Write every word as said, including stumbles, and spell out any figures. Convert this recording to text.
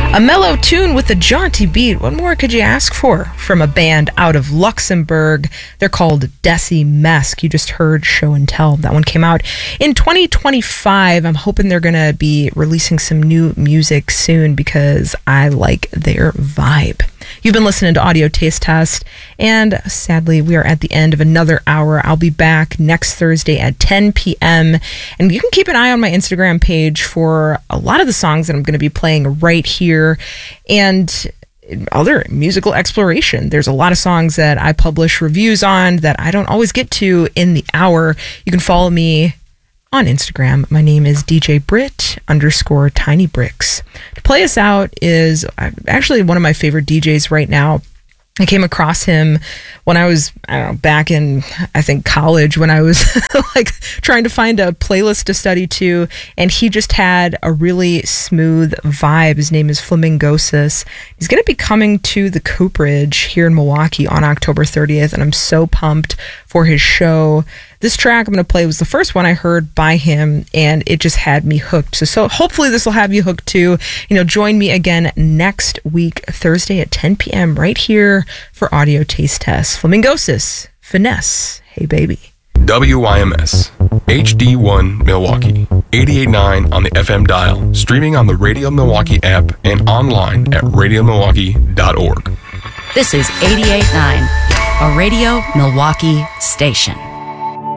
A mellow tune with a jaunty beat. What more could you ask for from a band out of Luxembourg? They're called Decimesque. You just heard Show and Tell. That one came out in twenty twenty-five. I'm hoping they're going to be releasing some new music soon because I like their vibe. You've been listening to Audio Taste Test, and sadly, we are at the end of another hour. I'll be back next Thursday at ten p.m., and you can keep an eye on my Instagram page for a lot of the songs that I'm going to be playing right here, and other musical exploration. There's a lot of songs that I publish reviews on that I don't always get to in the hour. You can follow me on Instagram. My name is D J Britt underscore Tiny Bricks. To play us out is actually one of my favorite D Js right now. I came across him when I was, I don't know, back in, I think, college, when I was like trying to find a playlist to study to, and he just had a really smooth vibe. His name is Flamingosis. He's going to be coming to the Cooperage here in Milwaukee on October thirtieth, and I'm so pumped for his show. This track I'm going to play was the first one I heard by him, and it just had me hooked. So, so hopefully this will have you hooked too. You know, join me again next week, Thursday at ten p.m. right here for Audio Taste Test. Flamingosis, Finesse, Hey Baby. W Y M S, H D one Milwaukee, eighty-eight point nine on the F M dial, streaming on the Radio Milwaukee app and online at radio milwaukee dot org. This is eighty-eight point nine, a Radio Milwaukee station.